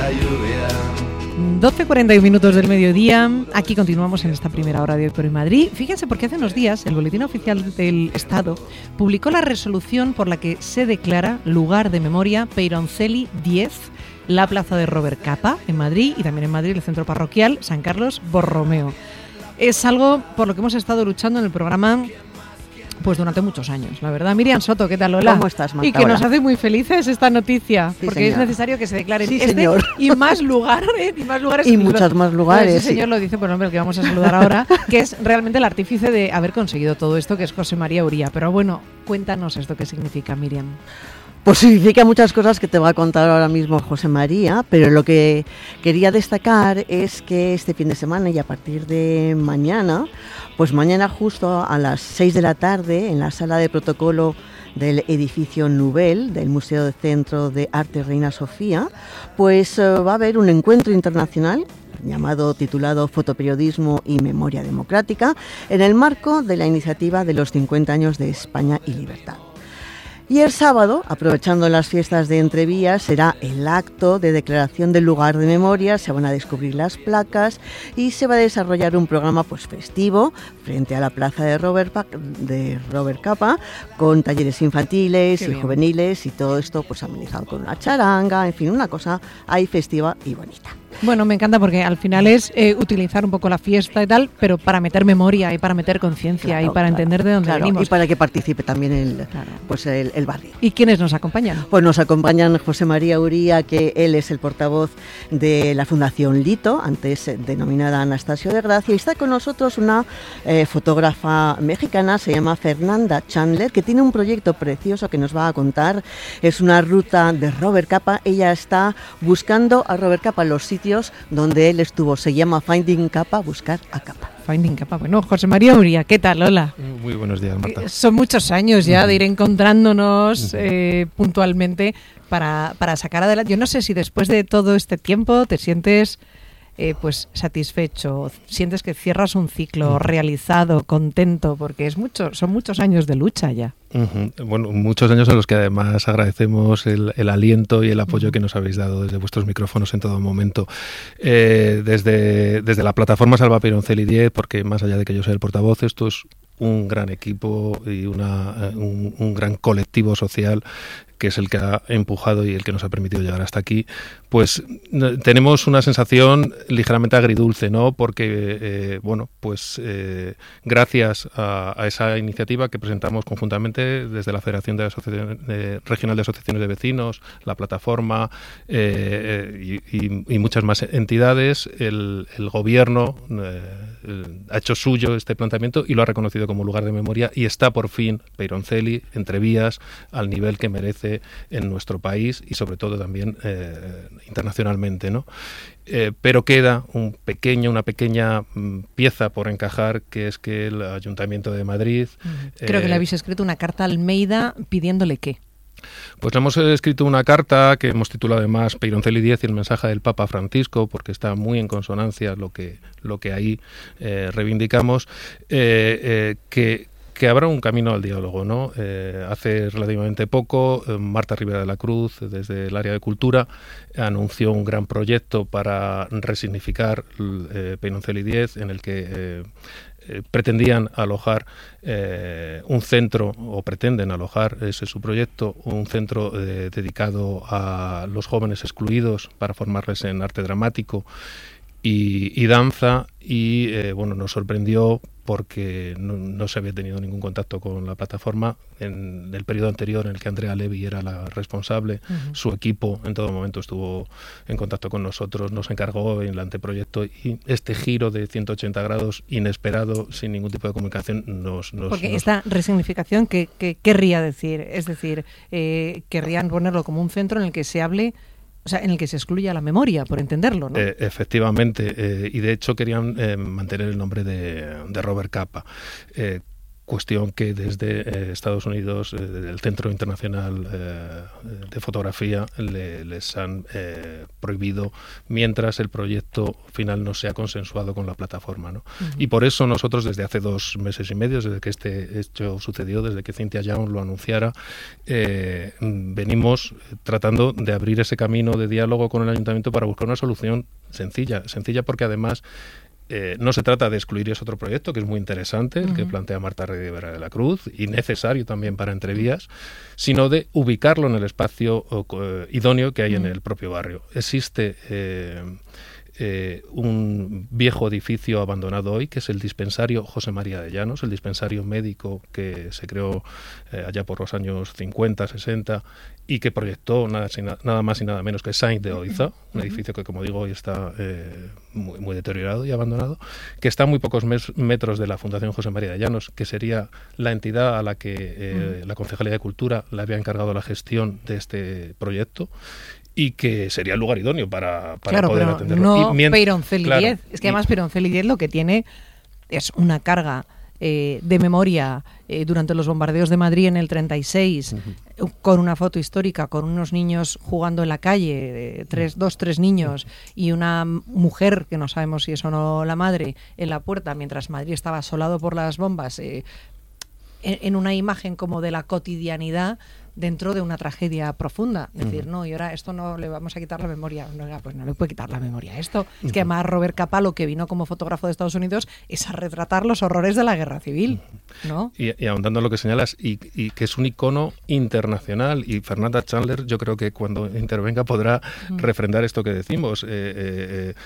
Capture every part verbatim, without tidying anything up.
la lluvia. doce cuarenta y un minutos del mediodía. Aquí continuamos en esta primera hora de Hoy por Hoy Madrid. Fíjense, porque hace unos días el Boletín Oficial del Estado publicó la resolución por la que se declara lugar de memoria Peyroncelli diez, la plaza de Robert Capa en Madrid, y también en Madrid el centro parroquial San Carlos Borromeo. Es algo por lo que hemos estado luchando en el programa pues durante muchos años, la verdad. Miriam Soto, ¿qué tal, Lola? ¿Cómo estás, Marta? Y que nos hace muy felices esta noticia, Sí, porque señor. es necesario que se declare Sí, este señor. y más lugares, y más lugares. Y muchos más lugares, Ese sí. señor lo dice por nombre, el que vamos a saludar ahora, que es realmente el artífice de haber conseguido todo esto, que es José María Uría. Pero bueno, cuéntanos esto qué significa, Miriam. Pues significa muchas cosas que te va a contar ahora mismo José María, pero lo que quería destacar es que este fin de semana y a partir de mañana, pues mañana justo a las seis de la tarde en la sala de protocolo del edificio Nubel del Museo de Centro de Arte Reina Sofía, pues uh, va a haber un encuentro internacional llamado, titulado Fotoperiodismo y Memoria Democrática, en el marco de la iniciativa de los cincuenta años de España y Libertad. Y el sábado, aprovechando las fiestas de Entrevías, será el acto de declaración del lugar de memoria, se van a descubrir las placas y se va a desarrollar un programa pues festivo frente a la plaza de Robert, pa- de Robert Capa, con talleres infantiles Qué y bien. juveniles y todo esto pues amenizado con una charanga, en fin, una cosa ahí festiva y bonita. Bueno, me encanta porque al final es eh, utilizar un poco la fiesta y tal, pero para meter memoria y para meter conciencia Claro, y para claro, entender de dónde claro, venimos. y para que participe también el, Claro. pues el, el barrio. ¿Y quiénes nos acompañan? Pues nos acompañan José María Uría, que él es el portavoz de la Fundación Lito, antes denominada Anastasio de Gracia, y está con nosotros una eh, fotógrafa mexicana, se llama Fernanda Chandler, que tiene un proyecto precioso que nos va a contar. Es una ruta de Robert Capa. Ella está buscando a Robert Capa los sitios donde él estuvo. Se llama Finding Capa, buscar a Capa. Finding Capa. Bueno, José María Uría, ¿qué tal? Hola. Muy buenos días, Marta. Eh, Son muchos años ya de ir encontrándonos eh, puntualmente para, para sacar adelante. Yo no sé si después de todo este tiempo te sientes eh, pues satisfecho, sientes que cierras un ciclo realizado, contento, porque es mucho, son muchos años de lucha ya. Uh-huh. Bueno, muchos años en los que además agradecemos el, el aliento y el apoyo que nos habéis dado desde vuestros micrófonos en todo momento. Eh, desde, desde la plataforma Salva Peyroncelli diez, porque más allá de que yo sea el portavoz, esto es un gran equipo y una, un, un gran colectivo social que es el que ha empujado y el que nos ha permitido llegar hasta aquí, pues tenemos una sensación ligeramente agridulce, ¿no? Porque, eh, bueno, pues eh, gracias a, a esa iniciativa que presentamos conjuntamente desde la Federación de Asociaciones, eh, Regional de Asociaciones de Vecinos, la plataforma eh, y, y, y muchas más entidades, el, el gobierno eh, el, ha hecho suyo este planteamiento y lo ha reconocido como lugar de memoria, y está por fin Peyroncelli, Entrevías, al nivel que merece en nuestro país y sobre todo también eh, internacionalmente, ¿no? Eh, pero queda un pequeño, una pequeña mm, pieza por encajar, que es que el Ayuntamiento de Madrid... Creo eh, que le habéis escrito una carta a Almeida pidiéndole qué. Pues le hemos escrito una carta que hemos titulado además Peyroncelli diez y el mensaje del Papa Francisco, porque está muy en consonancia lo que, lo que ahí eh, reivindicamos, eh, eh, que... que habrá un camino al diálogo, ¿no? Eh, hace relativamente poco, eh, Marta Rivera de la Cruz, desde el área de cultura, anunció un gran proyecto para resignificar eh, Peyroncelli diez, en el que eh, eh, pretendían alojar eh, un centro, o pretenden alojar, ese es su proyecto, un centro eh, dedicado a los jóvenes excluidos para formarles en arte dramático y, y danza, y eh, bueno, nos sorprendió porque no, no se había tenido ningún contacto con la plataforma en el periodo anterior en el que Andrea Levy era la responsable. Uh-huh. Su equipo en todo momento estuvo en contacto con nosotros, nos encargó en el anteproyecto, y este giro de ciento ochenta grados inesperado, sin ningún tipo de comunicación, nos... nos porque nos... esta resignificación, ¿qué, qué querría decir? Es decir, eh, querrían ponerlo como un centro en el que se hable, o sea, en el que se excluya la memoria, por entenderlo, ¿no? Eh, efectivamente, eh, y de hecho querían eh, mantener el nombre de, de Robert Capa. Eh, cuestión que desde eh, Estados Unidos, eh, del Centro Internacional eh, de Fotografía, le, les han eh, prohibido mientras el proyecto final no sea consensuado con la plataforma, ¿no? Uh-huh. Y por eso nosotros desde hace dos meses y medio, desde que este hecho sucedió, desde que Cynthia Young lo anunciara, eh, venimos tratando de abrir ese camino de diálogo con el ayuntamiento para buscar una solución sencilla, sencilla porque además Eh, no se trata de excluir ese otro proyecto, que es muy interesante, el uh-huh. que plantea Marta Rivera de la Cruz, y necesario también para Entrevías, sino de ubicarlo en el espacio eh, idóneo que hay uh-huh. en el propio barrio. Existe eh, eh, un viejo edificio abandonado hoy, que es el dispensario José María de Llanos, el dispensario médico que se creó eh, allá por los años cincuenta, sesenta, y que proyectó nada, nada más y nada menos que Sainz de Oiza, un edificio que, como digo, hoy está eh, muy, muy deteriorado y abandonado, que está a muy pocos mes, metros de la Fundación José María de Llanos, que sería la entidad a la que eh, uh-huh. la Concejalía de Cultura le había encargado la gestión de este proyecto, y que sería el lugar idóneo para, para claro, poder pero atenderlo. No y mientras, Peyroncel y claro, diez. Es que además Peyroncel y diez lo que tiene es una carga eh, de memoria eh, durante los bombardeos de Madrid en el treinta y seis, uh-huh. con una foto histórica, con unos niños jugando en la calle, eh, tres, dos, tres niños, y una mujer, que no sabemos si es o no la madre, en la puerta, mientras Madrid estaba asolado por las bombas, eh, en, en una imagen como de la cotidianidad dentro de una tragedia profunda. Es decir, uh-huh. no, y ahora esto no le vamos a quitar la memoria. No, pues no le puede quitar la memoria a esto. Uh-huh. Es que además Robert Capa, lo que vino como fotógrafo de Estados Unidos, es a retratar los horrores de la guerra civil, ¿no? Y, y ahondando en lo que señalas, y, y que es un icono internacional, y Fernanda Chandler, yo creo que cuando intervenga podrá uh-huh. refrendar esto que decimos. Eh, eh,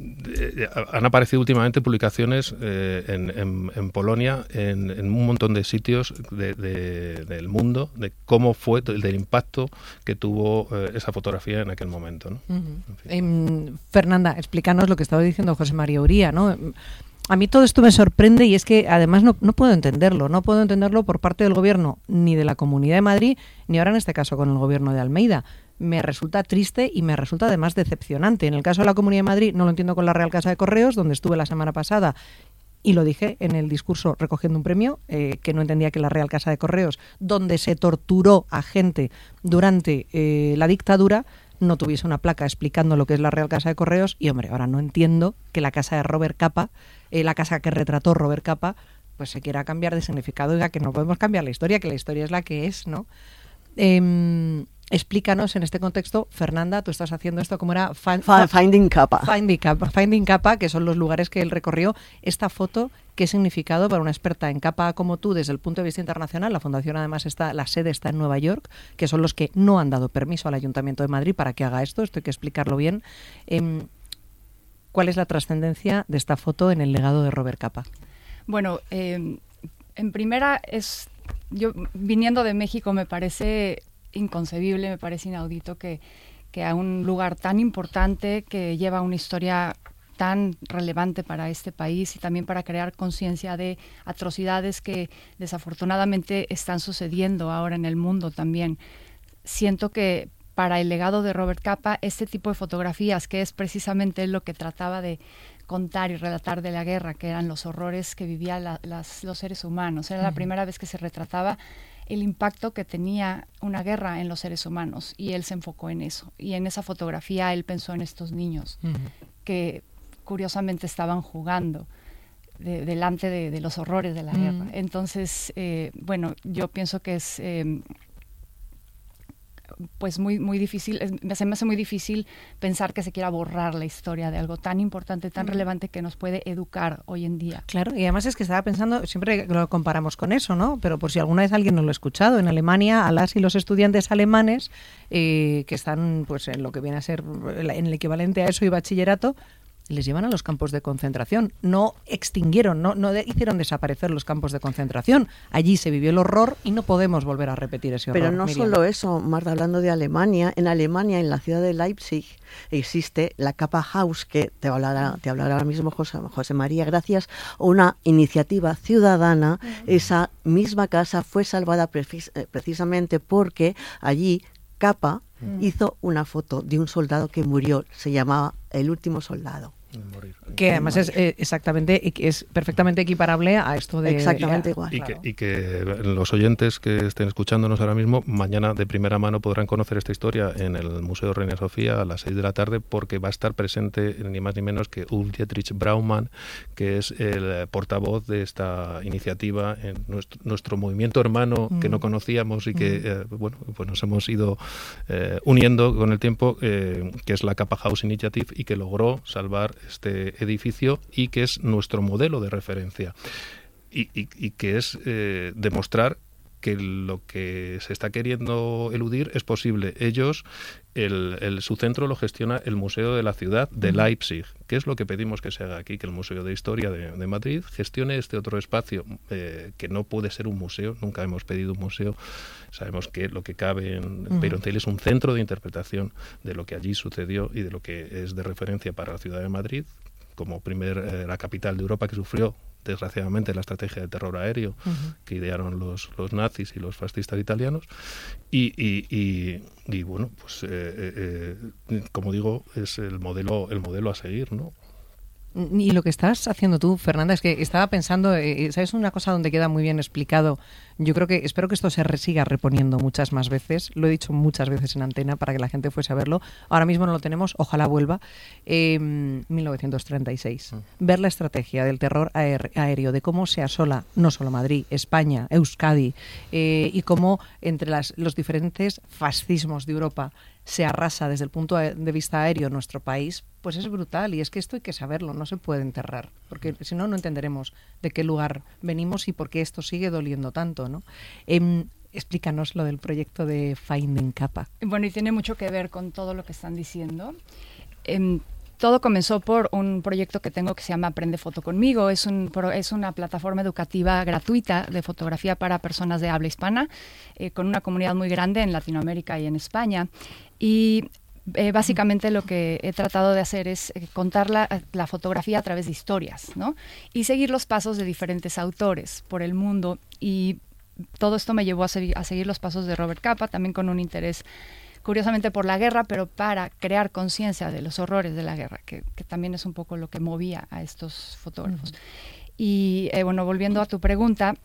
eh, han aparecido últimamente publicaciones eh, en, en, en Polonia, en, en un montón de sitios de, de, del mundo, de cómo fue el del impacto que tuvo eh, esa fotografía en aquel momento, ¿no? Uh-huh. En fin. eh, Fernanda, explícanos lo que estaba diciendo José María Uría, ¿no? A mí todo esto me sorprende, y es que además no, no puedo entenderlo, no puedo entenderlo por parte del gobierno ni de la Comunidad de Madrid, ni ahora en este caso con el gobierno de Almeida. Me resulta triste y me resulta además decepcionante. En el caso de la Comunidad de Madrid no lo entiendo con la Real Casa de Correos, donde estuve la semana pasada, y lo dije en el discurso recogiendo un premio, eh, que no entendía que la Real Casa de Correos, donde se torturó a gente durante eh, la dictadura, no tuviese una placa explicando lo que es la Real Casa de Correos. Y hombre, ahora no entiendo que la casa de Robert Capa, eh, la casa que retrató Robert Capa, pues se quiera cambiar de significado. Oiga, que no podemos cambiar la historia, que la historia es la que es, ¿no? Eh, explícanos en este contexto, Fernanda, tú estás haciendo esto, ¿cómo era? Find, Finding Capa. Finding Capa. Finding Capa, que son los lugares que él recorrió. Esta foto, ¿qué significado para una experta en capa como tú desde el punto de vista internacional? La fundación además está, la sede está en Nueva York, que son los que no han dado permiso al Ayuntamiento de Madrid para que haga esto, esto hay que explicarlo bien. Eh, ¿Cuál es la trascendencia de esta foto en el legado de Robert Capa? Bueno, eh, en primera, es yo viniendo de México me parece inconcebible, me parece inaudito que, que a un lugar tan importante, que lleva una historia tan relevante para este país y también para crear conciencia de atrocidades que desafortunadamente están sucediendo ahora en el mundo también. Siento que para el legado de Robert Capa, este tipo de fotografías, que es precisamente lo que trataba de contar y relatar de la guerra, que eran los horrores que vivían la, las, los seres humanos. Era uh-huh. la primera vez que se retrataba el impacto que tenía una guerra en los seres humanos, y él se enfocó en eso. Y en esa fotografía él pensó en estos niños uh-huh. que curiosamente estaban jugando de, delante de, de los horrores de la uh-huh. guerra. Entonces, eh, bueno, yo pienso que es eh, pues muy muy difícil, es, se me hace muy difícil pensar que se quiera borrar la historia de algo tan importante, tan mm. relevante, que nos puede educar hoy en día. Claro, y además es que estaba pensando, siempre lo comparamos con eso, ¿no? Pero por si alguna vez alguien no lo ha escuchado, en Alemania a las y los estudiantes alemanes eh, que están pues en lo que viene a ser en el equivalente a eso y bachillerato, les llevan a los campos de concentración. No extinguieron, no, no de, hicieron desaparecer los campos de concentración. Allí se vivió el horror y no podemos volver a repetir ese horror. Pero no Miriam. Solo eso, Marta, hablando de Alemania, en Alemania, en la ciudad de Leipzig, existe la Capa House, que te hablará, te hablará ahora mismo José, José María, gracias a una iniciativa ciudadana. Uh-huh. Esa misma casa fue salvada precis, precisamente porque allí Capa uh-huh. hizo una foto de un soldado que murió, se llamaba El último soldado. Morir. Que además es eh, exactamente, es perfectamente equiparable a esto de... Exactamente eh, igual. Y, claro. que, y que los oyentes que estén escuchándonos ahora mismo, mañana de primera mano podrán conocer esta historia en el Museo Reina Sofía a las seis de la tarde, porque va a estar presente ni más ni menos que Ulf Dietrich Braumann, que es el portavoz de esta iniciativa en nuestro, nuestro movimiento hermano mm. que no conocíamos y que mm. eh, bueno, pues nos hemos ido eh, uniendo con el tiempo, eh, que es la Kappa House Initiative, y que logró salvar este edificio y que es nuestro modelo de referencia y, y, y que es eh, demostrar que lo que se está queriendo eludir es posible. Ellos, el, el, su centro lo gestiona el Museo de la Ciudad de Leipzig, que es lo que pedimos que se haga aquí, que el Museo de Historia de, de Madrid gestione este otro espacio, eh, que no puede ser un museo, nunca hemos pedido un museo. Sabemos que lo que cabe en uh-huh. Peyroncelli es un centro de interpretación de lo que allí sucedió y de lo que es de referencia para la ciudad de Madrid, como primer, eh, la capital de Europa que sufrió desgraciadamente la estrategia de terror aéreo uh-huh. que idearon los, los nazis y los fascistas italianos y, y, y, y bueno, pues eh, eh, eh, como digo, es el modelo, el modelo a seguir, ¿no? Y lo que estás haciendo tú, Fernanda, es que estaba pensando, eh, ¿sabes una cosa donde queda muy bien explicado? Yo creo que, espero que esto se re, siga reponiendo muchas más veces, lo he dicho muchas veces en antena para que la gente fuese a verlo, ahora mismo no lo tenemos, ojalá vuelva, eh, mil novecientos treinta y seis. Mm. Ver la estrategia del terror aéreo, de cómo se asola no solo Madrid, España, Euskadi, eh, y cómo entre las, los diferentes fascismos de Europa se arrasa desde el punto de vista aéreo nuestro país, pues es brutal. Y es que esto hay que saberlo, no se puede enterrar, porque si no, no entenderemos de qué lugar venimos y por qué esto sigue doliendo tanto, ¿no? Eh, explícanos lo del proyecto de Finding Kappa. Bueno, y tiene mucho que ver con todo lo que están diciendo. Eh, todo comenzó por un proyecto que tengo que se llama Aprende Foto Conmigo. Es, un, es una plataforma educativa gratuita de fotografía para personas de habla hispana, eh, con una comunidad muy grande en Latinoamérica y en España. Y eh, básicamente lo que he tratado de hacer es eh, contar la, la fotografía a través de historias, ¿no? Y seguir los pasos de diferentes autores por el mundo. Y todo esto me llevó a, ser, a seguir los pasos de Robert Capa, también con un interés curiosamente por la guerra, pero para crear conciencia de los horrores de la guerra, que, que también es un poco lo que movía a estos fotógrafos. Uh-huh. Y eh, bueno, volviendo a tu pregunta,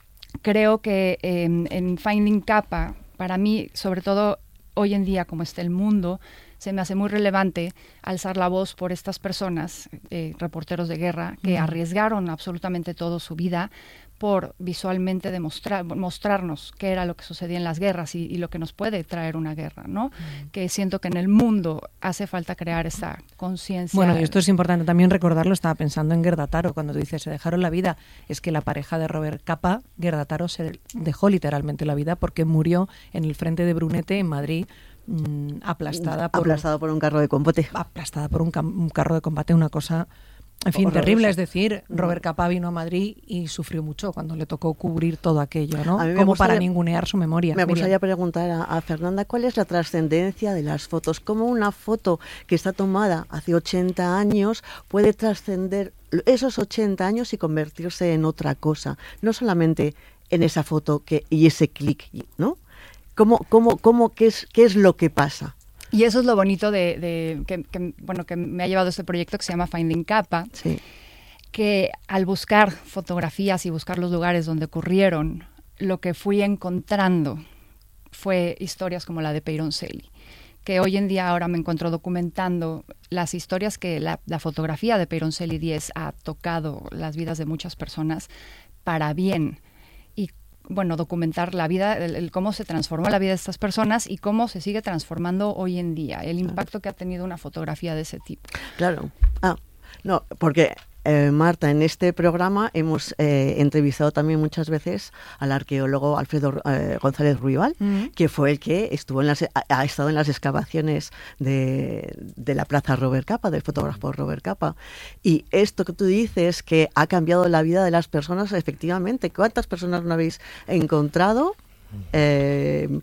creo que eh, en Finding Kappa, para mí, sobre todo hoy en día, como está el mundo, se me hace muy relevante alzar la voz por estas personas, eh, reporteros de guerra, que uh-huh. arriesgaron absolutamente toda su vida por visualmente demostrar, mostrarnos qué era lo que sucedía en las guerras y, y lo que nos puede traer una guerra, ¿no? Mm. Que siento que en el mundo hace falta crear esa conciencia. Bueno, y esto es importante también recordarlo, estaba pensando en Gerda Taro, cuando tú dices, se dejaron la vida, es que la pareja de Robert Capa, Gerda Taro, se dejó literalmente la vida porque murió en el frente de Brunete, en Madrid, mmm, aplastada por... Aplastada por un carro de combate. Aplastada por un, cam- un carro de combate, una cosa... En fin, horrorosa. Terrible, es decir, Robert Capa vino a Madrid y sufrió mucho cuando le tocó cubrir todo aquello, ¿no? Como gustaría, para ningunear su memoria. Me gustaría preguntar a, a Fernanda, ¿cuál es la trascendencia de las fotos? ¿Cómo una foto que está tomada hace ochenta años puede trascender esos ochenta años y convertirse en otra cosa? No solamente en esa foto que y ese clic, ¿no? ¿Cómo, cómo, cómo, qué es, qué es lo que pasa? Y eso es lo bonito de, de que, que, bueno, que me ha llevado este proyecto que se llama Finding Kappa, sí. que al buscar fotografías y buscar los lugares donde ocurrieron, lo que fui encontrando fue historias como la de Peyroncelli, que hoy en día ahora me encuentro documentando las historias que la, la fotografía de Peyroncelli diez ha tocado las vidas de muchas personas para bien. Bueno, documentar la vida, el, el cómo se transformó la vida de estas personas y cómo se sigue transformando hoy en día, el impacto que ha tenido una fotografía de ese tipo. Claro. Ah, no, porque eh, Marta, en este programa hemos eh, entrevistado también muchas veces al arqueólogo Alfredo eh, González Ruibal, uh-huh. que fue el que estuvo en las, ha, ha estado en las excavaciones de, de la plaza Robert Capa, del fotógrafo Robert Capa. Y esto que tú dices, que ha cambiado la vida de las personas, efectivamente. ¿Cuántas personas no habéis encontrado? Eh,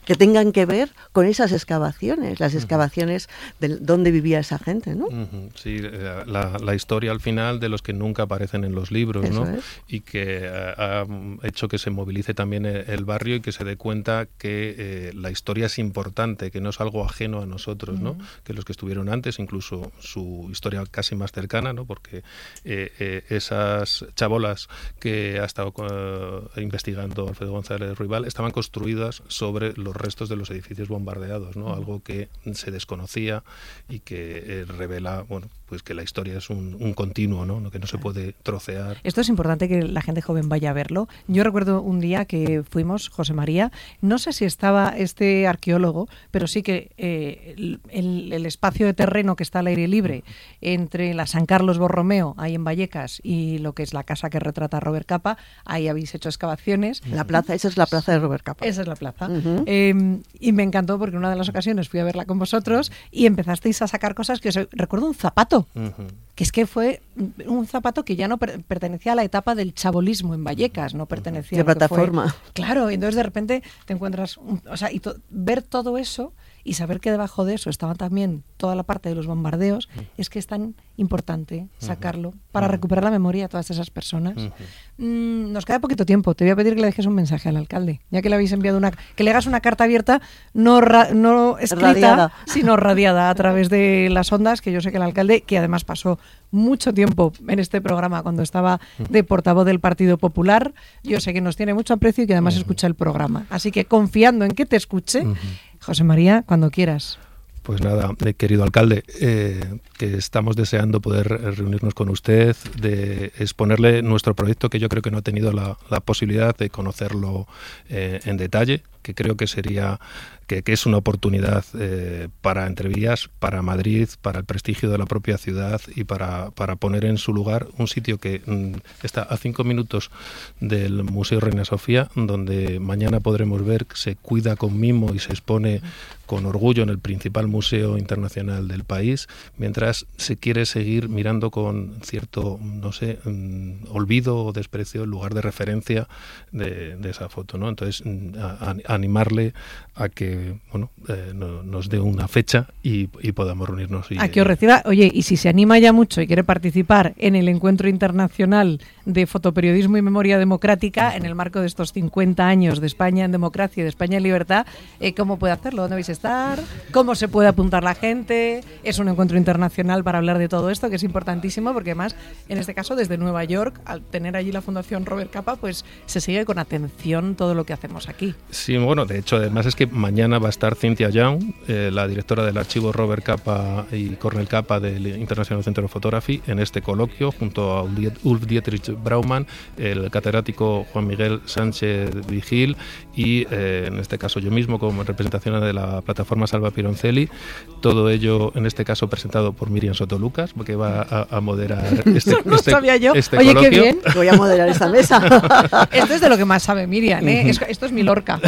que tengan que ver con esas excavaciones, las excavaciones de dónde vivía esa gente, ¿no? Uh-huh. Sí, la, la historia al final de los que nunca aparecen en los libros, Eso ¿no? es. Y que ha, ha hecho que se movilice también el, el barrio y que se dé cuenta que eh, la historia es importante, que no es algo ajeno a nosotros, ¿no? Uh-huh. Que los que estuvieron antes, incluso su historia casi más cercana, ¿no? Porque eh, eh, esas chabolas que ha estado uh, investigando Alfredo González Ruibal estaban construidas sobre los restos de los edificios bombardeados, ¿no? Algo que se desconocía y que eh, revela, bueno, pues que la historia es un, un continuo, ¿no? Que no se puede trocear. Esto es importante que la gente joven vaya a verlo. Yo recuerdo un día que fuimos, José María, no sé si estaba este arqueólogo, pero sí que eh, el, el espacio de terreno que está al aire libre entre la San Carlos Borromeo, ahí en Vallecas, y lo que es la casa que retrata Robert Capa, ahí habéis hecho excavaciones. La plaza, esa es la plaza de Robert Capa. Esa es la plaza. Uh-huh. Eh, y me encantó porque en una de las ocasiones fui a verla con vosotros y empezasteis a sacar cosas que os recuerdo un zapato. Uh-huh. Que es que fue un zapato que ya no per- pertenecía a la etapa del chabolismo en Vallecas, no pertenecía de a lo que plataforma. Fue. Claro, y entonces de repente te encuentras, un, o sea, y to- ver todo eso y saber que debajo de eso estaba también toda la parte de los bombardeos, uh-huh. es que es tan importante sacarlo uh-huh. para recuperar la memoria de todas esas personas. Uh-huh. Mm, nos queda poquito tiempo. Te voy a pedir que le dejes un mensaje al alcalde, ya que le habéis enviado una, que le hagas una carta abierta, no, ra, no escrita, radiada. sino radiada a través de las ondas, que yo sé que el alcalde, que además pasó mucho tiempo en este programa cuando estaba de portavoz del Partido Popular, yo sé que nos tiene mucho aprecio y que además uh-huh. escucha el programa. Así que confiando en que te escuche, uh-huh. José María, cuando quieras. Pues nada, querido alcalde, eh, que estamos deseando poder reunirnos con usted, de exponerle nuestro proyecto, que yo creo que no ha tenido la, la posibilidad de conocerlo eh, en detalle, que creo que sería que, que es una oportunidad eh, para Entrevías, para Madrid, para el prestigio de la propia ciudad y para, para poner en su lugar un sitio que mm, está a cinco minutos del Museo Reina Sofía, donde mañana podremos ver que se cuida con mimo y se expone con orgullo en el principal museo internacional del país, mientras se quiere seguir mirando con cierto, no sé, um, olvido o desprecio el lugar de referencia de, de esa foto, ¿no? Entonces, a, a, animarle a que, bueno, eh, no, nos dé una fecha y, y podamos reunirnos. Y, a que os reciba. Oye, y si se anima ya mucho y quiere participar en el Encuentro Internacional de Fotoperiodismo y Memoria Democrática, en el marco de estos cincuenta años de España en democracia y de España en libertad, eh, ¿cómo puede hacerlo? ¿Dónde vais a estar? ¿Cómo se puede apuntar la gente? Es un encuentro internacional para hablar de todo esto, que es importantísimo, porque además, en este caso, desde Nueva York, al tener allí la Fundación Robert Capa, pues se sigue con atención todo lo que hacemos aquí. Sí, bueno, de hecho, además es que mañana va a estar Cynthia Young, eh, la directora del archivo Robert Capa y Cornel Capa del International Center of Photography, en este coloquio, junto a Ulf Dietrich Braumann, el catedrático Juan Miguel Sánchez Vigil y, eh, en este caso, yo mismo, como representación de la plataforma Salva Pironcelli. Todo ello, en este caso, presentado por Miriam Soto Lucas, que va a, a moderar este, no este, sabía yo. este Oye, coloquio. Qué bien. Voy a moderar esta mesa. Esto es de lo que más sabe Miriam, ¿eh? Es, esto es mi Lorca.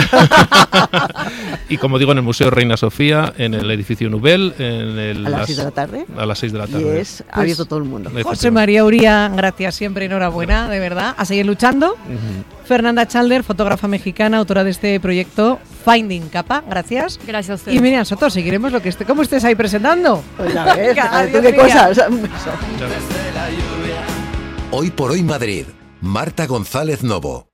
Y como digo, en el Museo Reina Sofía, en el edificio Nubel, en el, a las seis de la tarde. A las seis de la tarde. Y es pues, abierto todo el mundo. José María Uría, gracias siempre, enhorabuena, de verdad, a seguir luchando. Uh-huh. Fernanda Chalder, fotógrafa mexicana, autora de este proyecto Finding Capa, gracias. Gracias a usted. Y Miriam Soto, seguiremos lo que esté, ¿cómo estés ahí presentando? Pues ya ves, Venga, a ver, qué cosas. Un beso. Hoy por hoy Madrid, Marta González Novo.